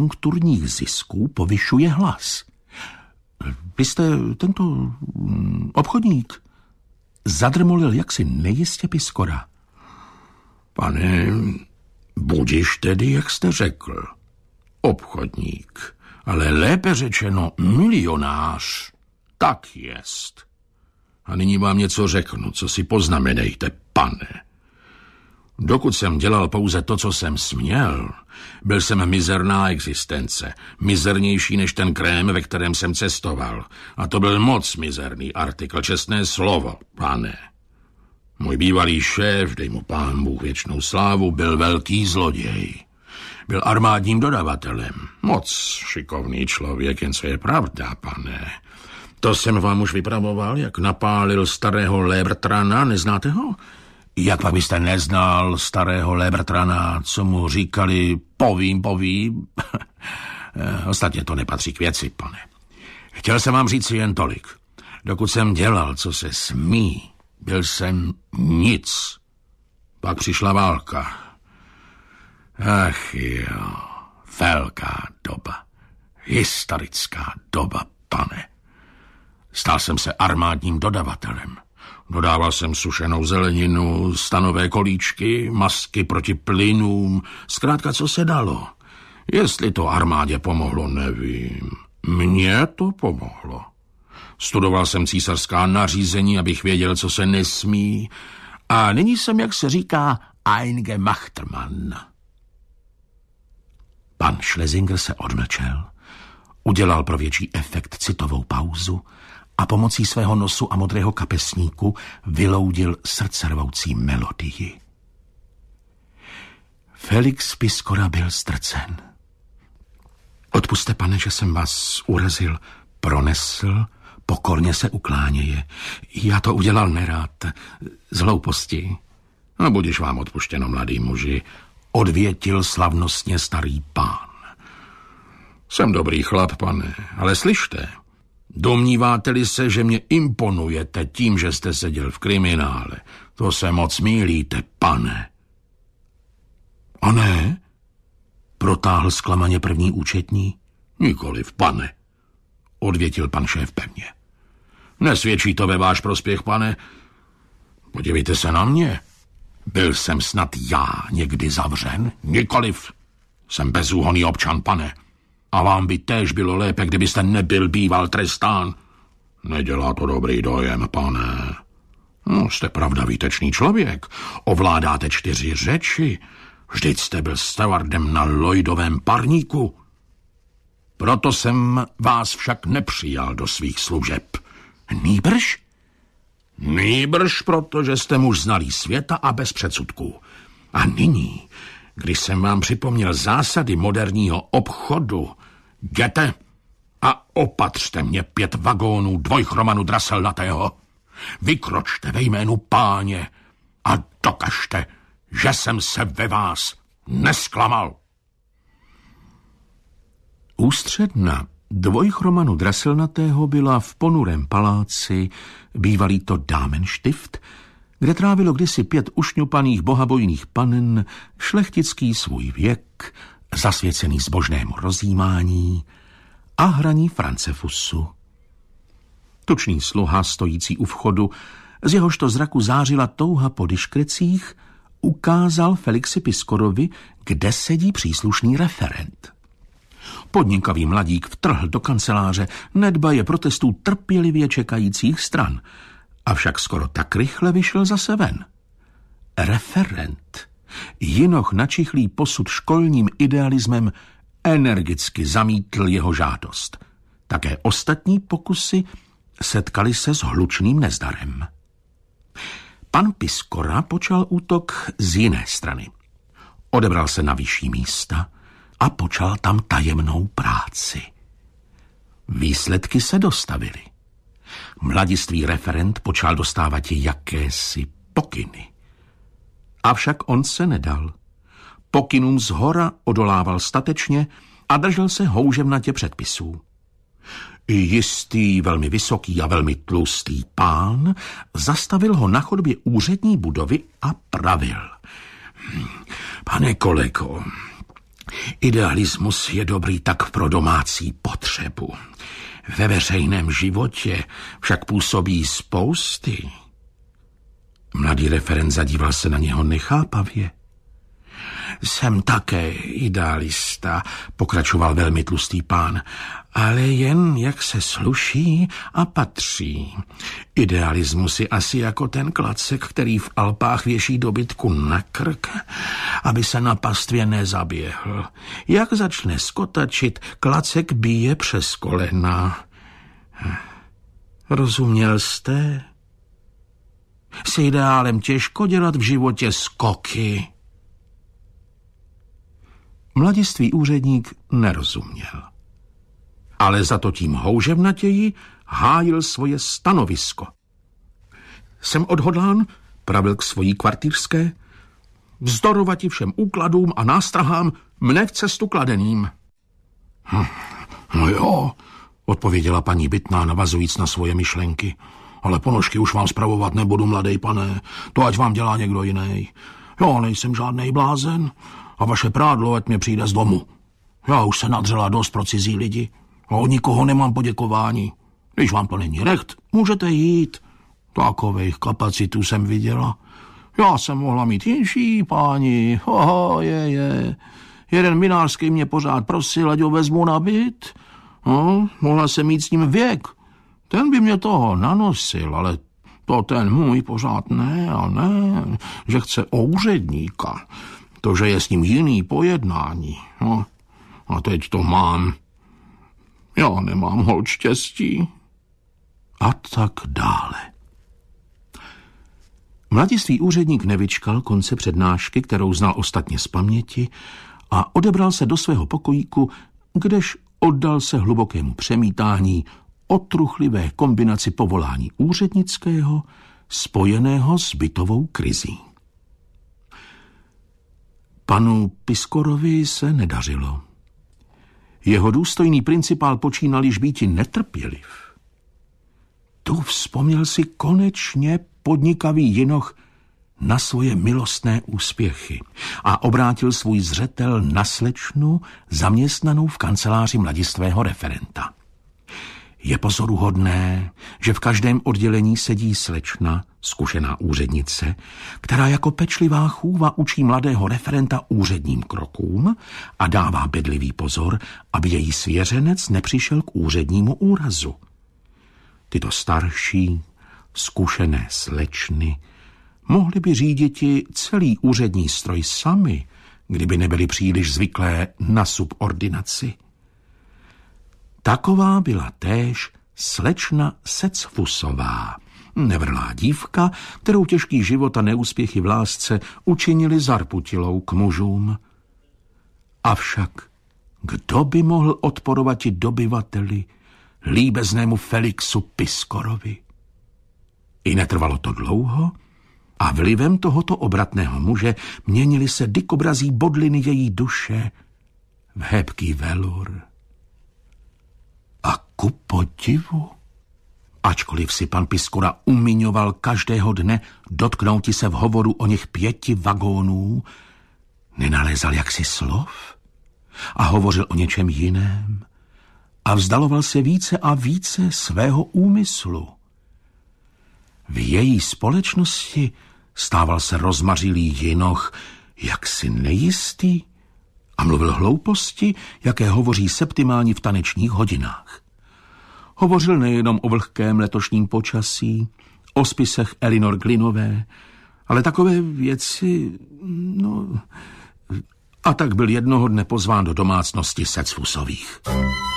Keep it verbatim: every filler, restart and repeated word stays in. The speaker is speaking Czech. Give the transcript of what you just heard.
konjunkturních zisků povyšuje hlas. Vy jste tento obchodník? Zadrmolil jaksi nejistě Piskora. Pane, budiš tedy, jak jste řekl. Obchodník, ale lépe řečeno milionář. Tak jest. A nyní vám něco řeknu, co si poznamenejte, pane. Dokud jsem dělal pouze to, co jsem směl, byl jsem mizerná existence, mizernější než ten krém, ve kterém jsem cestoval. A to byl moc mizerný artikl, čestné slovo, pane. Můj bývalý šéf, dej mu pán Bůh věčnou slávu, byl velký zloděj. Byl armádním dodavatelem. Moc šikovný člověk, jen co je pravda, pane. To jsem vám už vypravoval, jak napálil starého Lébertrana, neznáte ho? Jak pak byste neznal starého Lébertrana, co mu říkali povím, povím? Ostatně to nepatří k věci, pane. Chtěl jsem vám říct si jen tolik. Dokud jsem dělal, co se smí, byl jsem nic. Pak přišla válka. Ach jo, velká doba. Historická doba, pane. Stal jsem se armádním dodavatelem. Dodával jsem sušenou zeleninu, stanové kolíčky, masky proti plynům, zkrátka, co se dalo. Jestli to armádě pomohlo, nevím. Mně to pomohlo. Studoval jsem císařská nařízení, abych věděl, co se nesmí. A nyní jsem, jak se říká, Eingemachter-Mann. Pan Schlesinger se odmlčel, udělal pro větší efekt citovou pauzu a pomocí svého nosu a modrého kapesníku vyloudil srdcervoucí melodii. Felix Piskora byl zdrcen. Odpusťte, pane, že jsem vás urazil, pronesl, pokorně se ukláněje. Já to udělal nerád, z hlouposti. No, budiš vám odpuštěno, mladý muži, odvětil slavnostně starý pán. Jsem dobrý chlap, pane, ale slyšte, domníváte-li se, že mě imponujete tím, že jste seděl v kriminále, to se moc mýlíte, pane. A ne? Protáhl zklamaně první účetní. Nikoliv, pane, odvětil pan šéf pevně. Nesvědčí to ve váš prospěch, pane? Podívejte se na mě. Byl jsem snad já někdy zavřen? Nikoliv. Jsem bezúhonný občan, pane. A vám by též bylo lépe, kdybyste nebyl býval trestán. Nedělá to dobrý dojem, pane. No, jste pravda výtečný člověk. Ovládáte čtyři řeči. Vždyť jste byl stewardem na Lloydovém parníku. Proto jsem vás však nepřijal do svých služeb. Nýbrž? Nýbrž, protože jste muž znalý světa a bez předsudků. A nyní, když jsem vám připomněl zásady moderního obchodu, jděte a opatřte mě pět vagónů dvojchromanu draselnatého. Vykročte ve jménu páně a dokažte, že jsem se ve vás nesklamal. Ústředna dvojchromanu draselnatého byla v ponurém paláci, bývalý to Dámenštift, kde trávilo kdysi pět ušňupaných bohabojných panen šlechtický svůj věk, zasvěcený zbožnému rozjímání a hraní Francefusu. Tučný sluha, stojící u vchodu, z jehožto zraku zářila touha po diškrecích, ukázal Felixi Piskorovi, kde sedí příslušný referent. Podnikavý mladík vtrhl do kanceláře, nedbaje protestů trpělivě čekajících stran, avšak skoro tak rychle vyšel zase ven. Referent, jinoch načichlý posud školním idealismem, energicky zamítl jeho žádost. Také ostatní pokusy setkali se s hlučným nezdarem. Pan Piskora počal útok z jiné strany. Odebral se na vyšší místa a počal tam tajemnou práci. Výsledky se dostavily. Mladistvý referent počal dostávat jakési pokyny. Avšak on se nedal. Pokynům zhora odolával statečně a držel se houževnatě předpisů. Jistý, velmi vysoký a velmi tlustý pán zastavil ho na chodbě úřední budovy a pravil. Pane kolego, Idealismus je dobrý tak pro domácí potřebu. Ve veřejném životě však působí spousty. Mladý referent zadíval se na něho nechápavě. Jsem také idealista, pokračoval velmi tlustý pán, ale jen jak se sluší a patří. Idealismus je asi jako ten klacek, který v Alpách věší dobytku na krk, aby se na pastvě nezaběhl. Jak začne skotačit, klacek bije přes kolena. Rozuměl jste? S ideálem těžko dělat v životě skoky. Mladistvý úředník nerozuměl. Ale za to tím houževnatěji hájil svoje stanovisko. Jsem odhodlán, pravil k svojí kvartýrské, vzdorovat všem úkladům a nástrahám mne v cestu kladeným. Hm, no jo, odpověděla paní Bytná, navazujíc na svoje myšlenky. Ale ponožky už vám spravovat nebudu, mladej pane, to ať vám dělá někdo jiný. Já nejsem žádnej blázen a vaše prádlo ať mě přijde z domu. Já už se nadřela dost pro cizí lidi a od nikoho nemám poděkování. Když vám to není recht, můžete jít. Takových kapacitů jsem viděla. Já jsem mohla mít jinší, páni. Oho, je, je. Jeden minářský mě pořád prosil, ať ho vezmu na byt. No, mohla jsem mít s ním věk. Ten by mě toho nanosil, ale to ten můj pořád ne a ne, že chce úředníka. To, že je s ním jiný pojednání. No, a teď to mám. Já nemám holt štěstí. A tak dále. Mladistvý úředník nevyčkal konce přednášky, kterou znal ostatně z paměti, a odebral se do svého pokojíku, kdež oddal se hlubokému přemítání o truchlivé kombinaci povolání úřednického spojeného s bytovou krizí. Panu Piskorovi se nedařilo. Jeho důstojný principál počínal již býti netrpěliv. Tu vzpomněl si konečně podnikavý jinoch na svoje milostné úspěchy a obrátil svůj zřetel na slečnu zaměstnanou v kanceláři mladistvého referenta. Je pozoruhodné, že v každém oddělení sedí slečna, zkušená úřednice, která jako pečlivá chůva učí mladého referenta úředním krokům a dává bedlivý pozor, aby její svěřenec nepřišel k úřednímu úrazu. Tyto starší, zkušené slečny mohly by říditi celý úřední stroj sami, kdyby nebyly příliš zvyklé na subordinaci. Taková byla též slečna Secfusová, nevrlá dívka, kterou těžký život a neúspěchy v lásce učinili zarputilou k mužům. Avšak kdo by mohl odporovat i dobyvateli, líbeznému Felixu Piskorovi? I netrvalo to dlouho a vlivem tohoto obratného muže měnily se dikobrazí bodliny její duše v hebký velur. A ku podivu, ačkoliv si pan Piskora umiňoval každého dne dotknouti se v hovoru o něch pěti vagónů, nenalézal jaksi slov a hovořil o něčem jiném a vzdaloval se více a více svého úmyslu. V její společnosti stával se rozmařilý jinoch jaksi nejistý a mluvil hlouposti, jaké hovoří Septimáni v tanečních hodinách. Hovořil nejenom o vlhkém letošním počasí, o spisech Elinor Glynové, ale takové věci, no... A tak byl jednoho dne pozván do domácnosti Secfusových.